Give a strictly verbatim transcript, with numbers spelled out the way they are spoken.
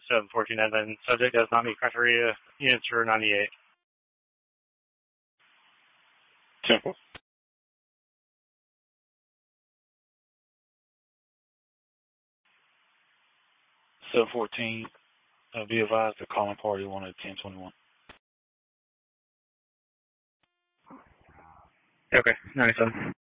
seven fourteen admin. Subject does not meet criteria. Units for ninety-eight. Temple. seven fourteen, uh, be advised the calling party one at ten twenty-one. Okay, ninety-seven.